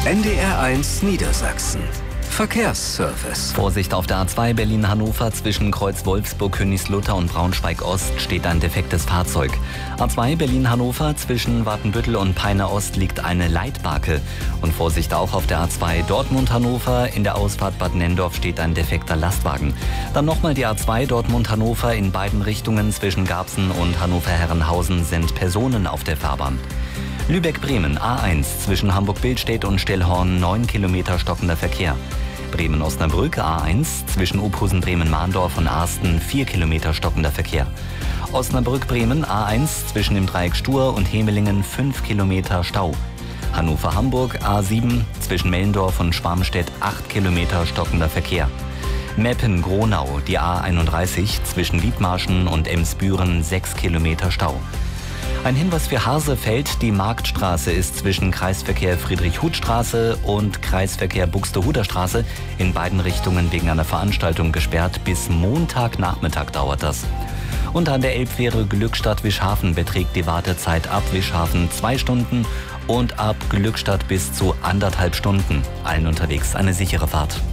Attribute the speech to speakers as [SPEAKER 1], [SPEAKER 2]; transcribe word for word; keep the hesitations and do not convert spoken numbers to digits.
[SPEAKER 1] N D R eins Niedersachsen. Verkehrsservice.
[SPEAKER 2] Vorsicht auf der A zwei Berlin-Hannover zwischen Kreuz Wolfsburg, Königslutter und Braunschweig-Ost steht ein defektes Fahrzeug. A zwei Berlin-Hannover zwischen Watenbüttel und Peine-Ost liegt eine Leitbarke. Und Vorsicht auch auf der A zwei Dortmund-Hannover. In der Ausfahrt Bad Nenndorf steht ein defekter Lastwagen. Dann nochmal die A zwei Dortmund-Hannover. In beiden Richtungen zwischen Garbsen und Hannover-Herrenhausen sind Personen auf der Fahrbahn. Lübeck-Bremen A eins zwischen Hamburg-Billstedt und Stellhorn neun Kilometer stockender Verkehr. Bremen-Osnabrück A eins zwischen Uphusen-Bremen-Mahndorf und Arsten vier Kilometer stockender Verkehr. Osnabrück-Bremen A eins zwischen dem Dreieck Stur und Hemelingen fünf Kilometer Stau. Hannover-Hamburg A sieben zwischen Mellendorf und Schwarmstedt acht Kilometer stockender Verkehr. Meppen-Gronau die A einunddreißig zwischen Wiedmarschen und Emsbüren sechs Kilometer Stau. Ein Hinweis für Harsefeld: Die Marktstraße ist zwischen Kreisverkehr Friedrich-Huth-Straße und Kreisverkehr Buxtehuder Straße in beiden Richtungen wegen einer Veranstaltung gesperrt. Bis Montagnachmittag dauert das. Und an der Elbfähre Glückstadt-Wischhafen beträgt die Wartezeit ab Wischhafen zwei Stunden und ab Glückstadt bis zu anderthalb Stunden. Allen unterwegs eine sichere Fahrt.